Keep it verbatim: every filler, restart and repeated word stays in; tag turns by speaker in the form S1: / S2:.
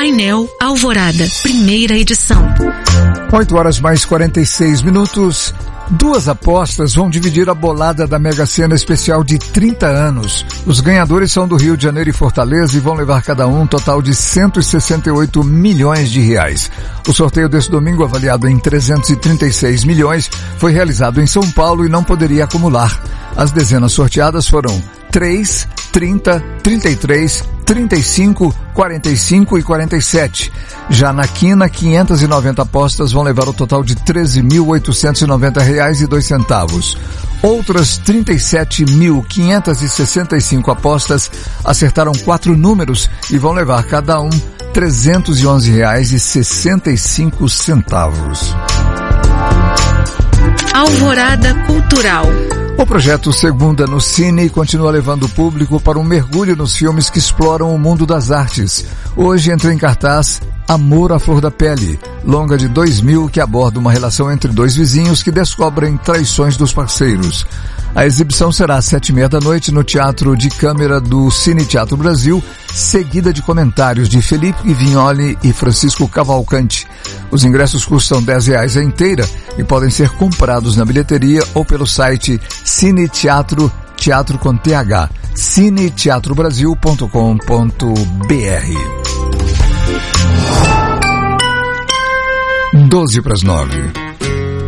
S1: Painel Alvorada, primeira edição.
S2: oito horas mais quarenta e seis minutos. Duas apostas vão dividir a bolada da Mega Sena especial de trinta anos. Os ganhadores são do Rio de Janeiro e Fortaleza e vão levar cada um um total de cento e sessenta e oito milhões de reais. O sorteio desse domingo, avaliado em trezentos e trinta e seis milhões, foi realizado em São Paulo e não poderia acumular. As dezenas sorteadas foram três, trinta, trinta e três, trinta e cinco, quarenta e cinco e quarenta e sete. Já na quina, quinhentas e noventa apostas vão levar o total de treze mil oitocentos e noventa reais e dois centavos. Outras trinta e sete mil quinhentas e sessenta e cinco apostas acertaram quatro números e vão levar cada um trezentos e onze reais e sessenta e cinco centavos.
S1: Alvorada Cultural.
S2: O projeto Segunda no Cine continua levando o público para um mergulho nos filmes que exploram o mundo das artes. Hoje entra em cartaz Amor à Flor da Pele, longa de dois mil que aborda uma relação entre dois vizinhos que descobrem traições dos parceiros. A exibição será às sete e meia da noite no Teatro de Câmara do Cine Teatro Brasil, seguida de comentários de Felipe Vignoli e Francisco Cavalcante. Os ingressos custam dez reais a inteira e podem ser comprados na bilheteria ou pelo site Cine Teatro, teatro com T H, cine teatro brasil ponto com ponto b r. doze para as nove.